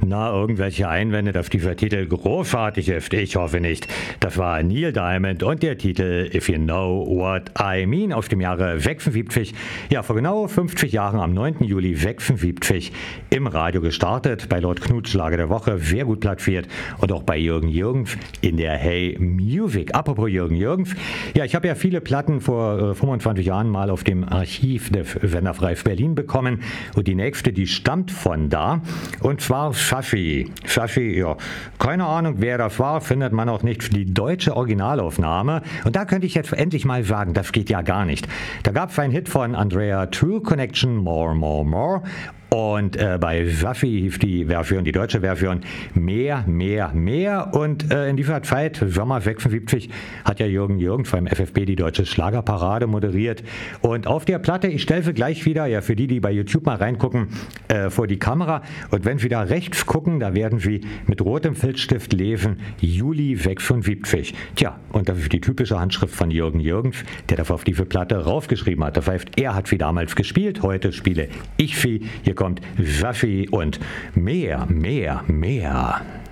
Na, irgendwelche Einwände auf dieser Titel großartig ist? Ich hoffe nicht. Das war Neil Diamond und der Titel If You Know What I Mean aus dem Jahre 76. Ja, vor genau 50 Jahren am 9. Juli 76 im Radio gestartet, bei Lord Knut Schlager der Woche, sehr gut platziert und auch bei Jürgen Jürgens in der Hey Music. Apropos Jürgen Jürgens, ja, ich habe ja viele Platten vor 25 Jahren mal auf dem Archiv des Sender Freies Berlin bekommen und die nächste, die stammt von da und zwar Safi. Safi, ja, keine Ahnung, wer das war, findet man auch nicht die deutsche Originalaufnahme. Und da könnte ich jetzt endlich mal sagen, das geht ja gar nicht. Da gab es einen Hit von Andrea True Connection, More, More, More. Und bei Safi hieß die Version, die deutsche Version, Mehr, Mehr, Mehr. Und in dieser Zeit, Sommer 76, hat ja Jürgen Jürgens beim FFB die deutsche Schlagerparade moderiert. Und auf der Platte, ich stelle sie gleich wieder, ja für die bei YouTube mal reingucken, vor die Kamera. Und wenn Sie da rechts gucken, da werden Sie mit rotem Filzstift lesen, Juli 76. Tja, und das ist die typische Handschrift von Jürgen Jürgens, der das auf diese Platte raufgeschrieben hat. Das heißt, er hat sie damals gespielt, heute spiele ich sie. Hier kommt Safi und Mehr, Mehr, Mehr.